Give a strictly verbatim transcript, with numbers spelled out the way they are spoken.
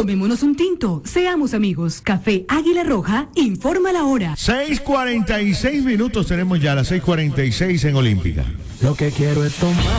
Tomémonos un tinto, seamos amigos. Café Águila Roja, informa la hora. seis cuarenta y seis minutos tenemos ya, las seis cuarenta y seis en Olímpica. Lo que quiero es tomar.